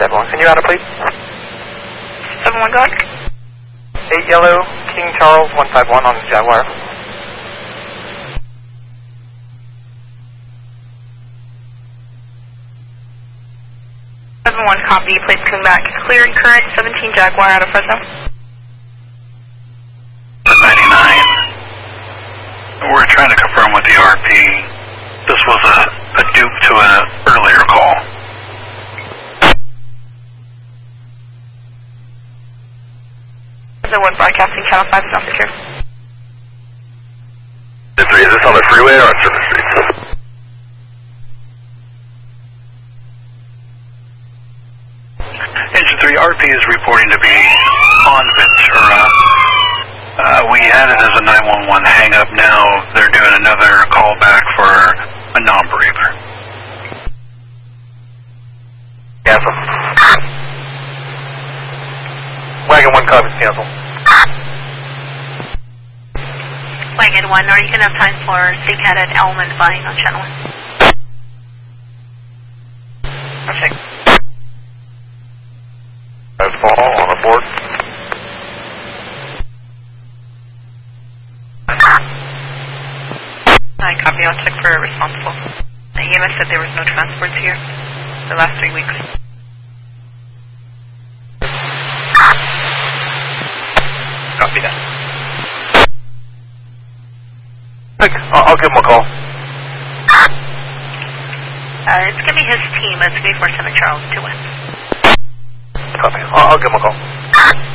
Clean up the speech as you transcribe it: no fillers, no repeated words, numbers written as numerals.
7-1. Can you out it, please? 7-1, go ahead. 8 Yellow, King Charles, 151 on the Jaguar. 7-1, copy. Please come back. Clear and current, 17 Jaguar out of Fresno. 99. We're trying to confirm with the RP. This was a dupe to an earlier call. The one broadcasting channel 5 is not secure. The 3, is this on the freeway or on surface streets? Engine 3, RP is reporting to be on Ventura. We had it as a 911 hang-up. Now they're doing another callback for a non-breather. Cancel. Wagon 1 copy, cancel. Wagon 1, are you going to have time for SIGCAT at Elm and Vine on channel 1? Perfect. That's fall on the board. I copy, I'll check for a responsible. The EMS said there was no transports here the last 3 weeks. Copy that. I'll give him a call. It's going to be his team. It's 347 Charles 2-1. Copy. I'll give him a call.